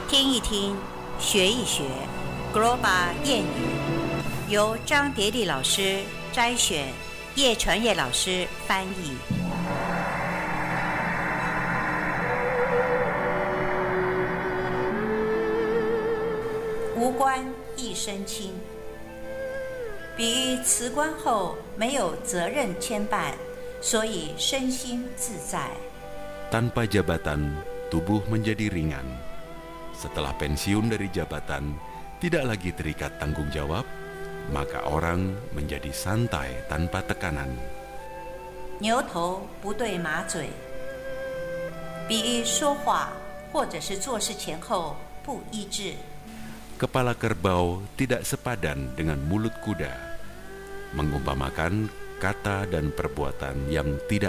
听一听，学一学 Global 谚语，由张蝶丽老师摘选，叶传业老师翻译。无官一身轻，比喻辞官后没有责任牵绊，所以身心自在。 Tanpa jabatan, tubuh menjadi ringan. Setelah pensiun dari jabatan, tidak lagi terikat tanggung jawab, maka orang menjadi santai tanpa tekanan. 牛头不对马嘴，比喻说话或者是做事前后不一致。 Kepala kerbau tidak sepadan dengan mulut kuda, mengumpamakan kata dan perbuatan yang tidak